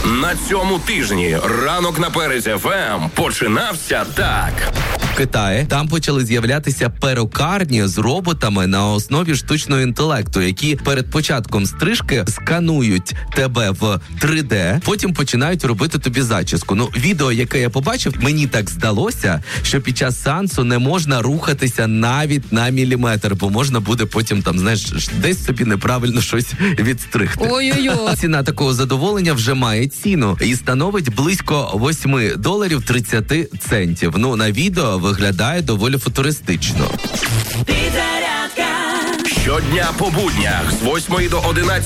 На цьому тижні ранок на Перезі ФМ починався так. В Китаї там почали з'являтися перукарні з роботами на основі штучного інтелекту, які перед початком стрижки сканують тебе в 3D, потім починають робити тобі зачіску. Ну, відео, яке я побачив, мені так здалося, що під час сеансу не можна рухатися навіть на міліметр, бо можна буде потім там, знаєш, десь собі неправильно щось відстригти. Ой-ой-ой. Ціна такого задоволення вже має ціну і становить близько $8.30. Ну, на відео виглядає доволі футуристично. Щодня по буднях з 8 до 11